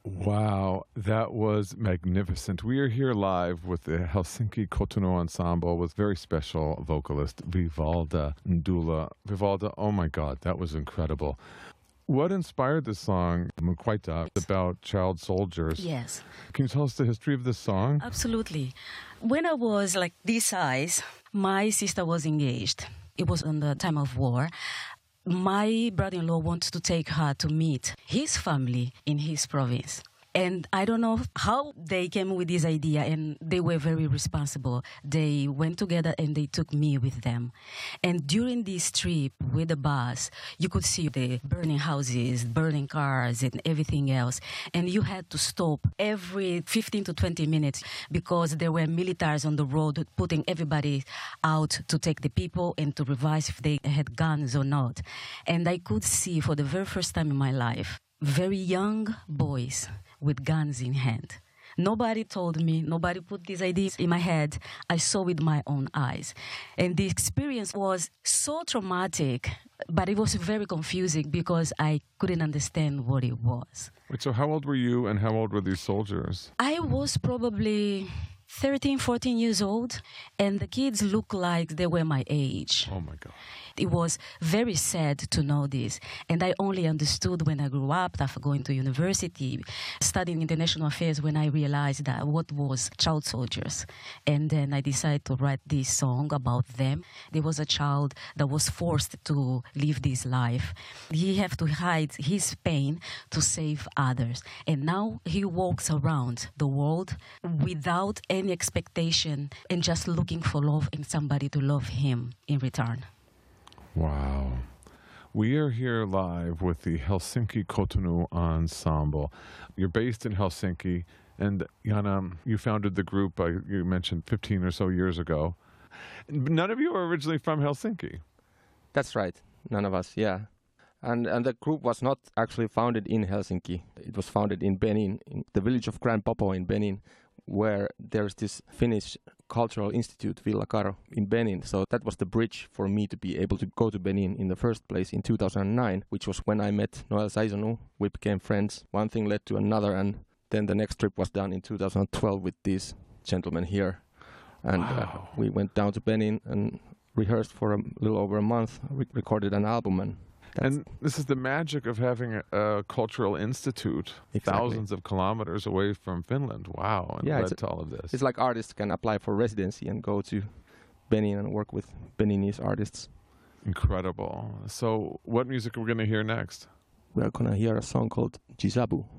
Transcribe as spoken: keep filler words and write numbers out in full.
Wow, that was magnificent. We are here live with the Helsinki Cotonou Ensemble with very special vocalist Vivalda Ndula. Vivalda, oh my God, that was incredible. What inspired this song, Mukwaita, about child soldiers? Yes. Can you tell us the history of this song? Absolutely. When I was like this size, my sister was engaged. It was in the time of war. My brother-in-law wanted to take her to meet his family in his province. And I don't know how they came with this idea, and they were very responsible. They went together and they took me with them. And during this trip with the bus, you could see the burning houses, burning cars, and everything else. And you had to stop every fifteen to twenty minutes because there were militaries on the road putting everybody out to take the people and to revise if they had guns or not. And I could see for the very first time in my life, very young boys with guns in hand. Nobody told me, nobody put these ideas in my head. I saw with my own eyes. And the experience was so traumatic, but it was very confusing because I couldn't understand what it was. Wait, so how old were you and how old were these soldiers? I was probably thirteen, fourteen years old, and the kids looked like they were my age. Oh my God. It was very sad to know this. And I only understood when I grew up, after going to university, studying international affairs, when I realized that what was child soldiers. And then I decided to write this song about them. There was a child that was forced to live this life. He had to hide his pain to save others. And now he walks around the world without any expectation and just looking for love and somebody to love him in return. Wow. We are here live with the Helsinki Cotonou Ensemble. You're based in Helsinki, and Jana, you founded the group, uh, you mentioned fifteen or so years ago. None of you are originally from Helsinki. That's right. None of us, yeah. And and the group was not actually founded in Helsinki. It was founded in Benin, in the village of Grand Popo in Benin, where there's this Finnish Cultural Institute, Villa Karo, in Benin. So that was the bridge for me to be able to go to Benin in the first place in two thousand nine, which was when I met Noel Saisonu. We became friends. One thing led to another, and then the next trip was done in two thousand twelve with these gentlemen here. And wow. uh, we went down to Benin and rehearsed for a little over a month, re- recorded an album, and And this is the magic of having a, a cultural institute Exactly. thousands of kilometers away from Finland. Wow, and Yeah, led it's to all of this. It's like artists can apply for residency and go to Benin and work with Beninese artists. Incredible. So what music are we going to hear next? We're going to hear a song called Jisabu.